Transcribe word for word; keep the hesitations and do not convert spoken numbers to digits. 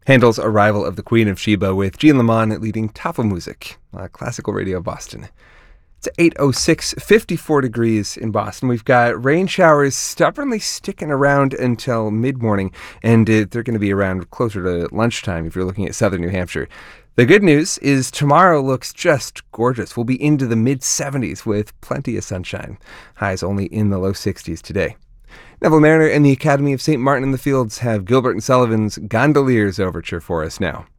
Handel's Arrival of the Queen of Sheba with Jean Lamont leading Tafelmusik, uh, Classical Radio Boston. It's eight oh six, fifty-four degrees in Boston. We've got rain showers stubbornly sticking around until mid-morning, and uh, they're going to be around closer to lunchtime if you're looking at southern New Hampshire. The good news is tomorrow looks just gorgeous. We'll be into the mid-seventies with plenty of sunshine. Highs only in the low sixties today. Neville Mariner and the Academy of Saint Martin in the Fields have Gilbert and Sullivan's Gondoliers Overture for us now.